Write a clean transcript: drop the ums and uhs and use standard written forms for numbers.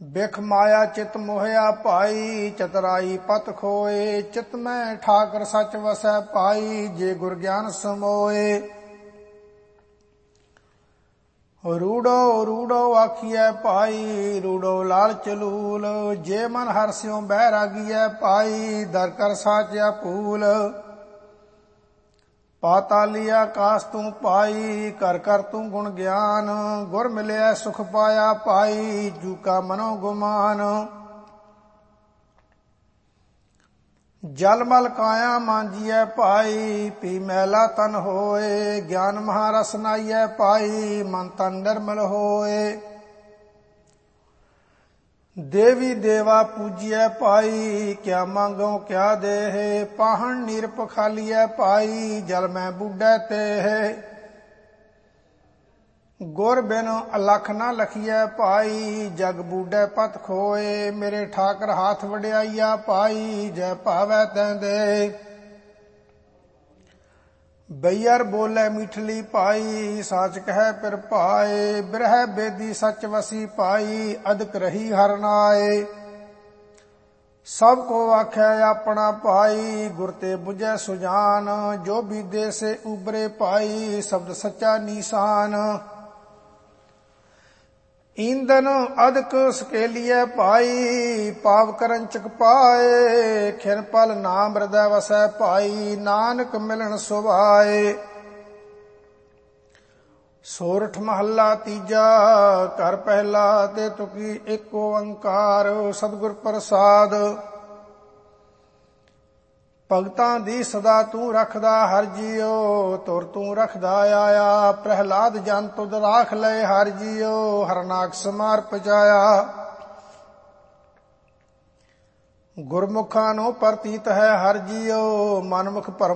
ਬਿਖ ਮਾਇਆ ਚਿਤ ਮੋਹਿਆ ਭਾਈ, ਚਤਰਾਈ ਪਤ ਖੋਏ। ਚਿਤ ਮੈਂ ਠਾਕਰ ਸਚ ਵਸੈ ਪਾਈ, ਜੇ ਗੁਰ ਗਿਆਨ ਸਮੋਏ। ਰੂੜੋ ਰੂੜੋ ਆਖੀਐ ਭਾਈ, ਰੂੜੋ ਲਾਲਚ ਲੂਲ। ਜੇ ਮਨ ਹਰਿ ਸਿਉ ਬੈਰਾਗੀਐ ਭਾਈ, ਦਰ ਕਰ ਸਾਚਿਆ ਭੂਲ। ਪਾਤਾਲੀ ਆਕਾਸ ਤੂੰ ਪਾਈ, ਕਰ ਕਰ ਤੂੰ ਗੁਣ ਗਿਆਨ। ਗੁਰ ਮਿਲਿਆ ਸੁਖ ਪਾਇਆ ਭਾਈ, ਜੂਕਾ ਮਨੋ ਗੁਮਾਨ। ਜਲ ਮਲ ਕਾਇਆ ਮਾਂਜੀਐ ਭਾਈ, ਪੀ ਮੈਲਾ ਤਨ ਹੋਏ। ਗਿਆਨ ਮਹਾਰਸ ਨਾਈਐ ਭਾਈ, ਮਨ ਤਨ ਨਿਰਮਲ ਹੋਏ। ਦੇਵੀ ਦੇਵਾ ਪੂਜੀਐ ਭਾਈ, ਕਿਆ ਮੰਗੋ ਕਿਆ ਦੇਹ। ਪਾਹਣ ਨੀਰ ਪਖਾਲੀਐ ਭਾਈ, ਜਲ ਮੈਂ ਬੁੱਢੈ ਤੇਹ। ਗੁਰ ਬਿਨ ਅਲਖ ਨਾ ਲਖੀਐ ਭਾਈ, ਜਗ ਬੂਢੈ ਪਤ ਖੋਏ। ਮੇਰੇ ਠਾਕਰ ਹਾਥ ਵਡਿਆਈਆ ਭਾਈ, ਜੈ ਭਾਵੈ ਤੈਂ ਦੇ। ਬਈਅਰ ਬੋਲੇ ਮੀਠਲੀ ਭਾਈ, ਸਾਚ ਕਹਿ ਪਿਰ ਭਾਏ। ਬਿਰਹਿ ਬੇਦੀ ਸਚ ਵਸੀ ਭਾਈ, ਅਦਕ ਰਹੀ ਹਰਿ ਨਾਏ। ਸਭ ਕੋ ਆਖੈ ਆਪਣਾ ਭਾਈ, ਗੁਰ ਤੇ ਬੁਝੈ ਸੁਜਾਨ। ਜੋ ਬੀਦੇ ਸੇ ਉਬਰੇ ਭਾਈ, ਸ਼ਬਦ ਸੱਚਾ ਨੀਸਾਨ। ਈਂਦਨ ਅਦਕ ਸਕੇਲੀਐ ਭਾਈ, ਪਾਪ ਕਰਨ ਚਕ ਪਾਏ। ਖਿਨ ਪਲ ਨਾਮ ਹਿਰਦੈ ਵਸੈ ਭਾਈ, ਨਾਨਕ ਮਿਲਣ ਸੁਭਾਏ। ਸੋਰਠ ਮਹੱਲਾ ਤੀਜਾ, ਘਰ ਪਹਿਲਾ ਤੇ ਤੁਕੀ ਏਕ ਓੰਕਾਰ। ਸਤਿਗੁਰ ਪ੍ਰਸਾਦ। ਭਗਤਾਂ ਦੀ ਸਦਾ ਤੂੰ ਰੱਖਦਾ ਹਰਿ ਜੀਓ, ਤੁਰ ਤੂੰ ਰੱਖਦਾ ਆਇਆ। ਪ੍ਰਹਿਲਾਦ ਜਨ ਤੁਧ ਰਾਖ ਲਏ ਹਰਿ ਜੀਓ, ਹਰਨਾਕ ਸਮਾਰ ਪਜਾਇਆ। ਗੁਰਮੁਖਾਂ ਨੂੰ ਪ੍ਰਤੀਤ ਹੈ ਹਰਿ ਜੀਓ, ਮਨਮੁਖ ਭਰਮ